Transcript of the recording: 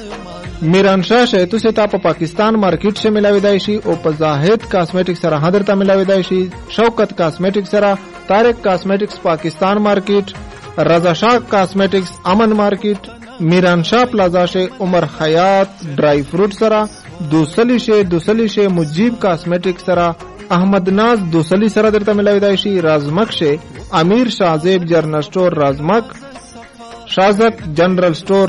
میرانشاه شیتو سے تا په پاکستان مارکیټ سے ملاویدای شي او په زاهد کاسمیټک سره حضرت ملاویدای شي. شوکت کاسمیټک سره طارق کاسمیټکس پاکستان مارکیٹ، رضا شاه کاسمیټکس امن مارکیٹ، میرانشاه پلازا سے عمر خیاط ډرای فروټ سره، دوسلی سے مجیب کاسمیټک سره، احمد ناز دوسلی سره درته ملاویدای شي. رازمک سے امیر شازیب جرنل سٹور رازمک، شازک جنرل سٹور